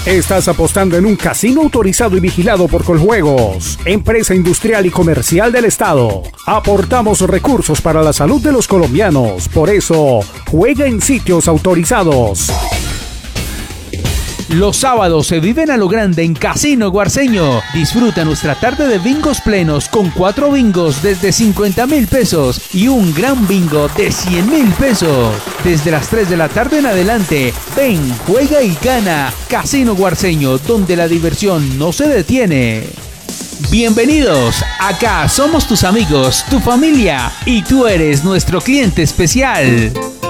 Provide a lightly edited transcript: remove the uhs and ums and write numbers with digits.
Estás apostando en un casino autorizado y vigilado por Coljuegos, empresa industrial y comercial del Estado. Aportamos recursos para la salud de los colombianos. Por eso, juega en sitios autorizados. Los sábados se viven a lo grande en Casino Guarceño. Disfruta nuestra tarde de bingos plenos con 4 bingos desde 50.000 pesos y un gran bingo de 100.000 pesos. Desde las 3 de la tarde en adelante, ven, juega y gana. Casino Guarceño, donde la diversión no se detiene. Bienvenidos, acá somos tus amigos, tu familia y tú eres nuestro cliente especial.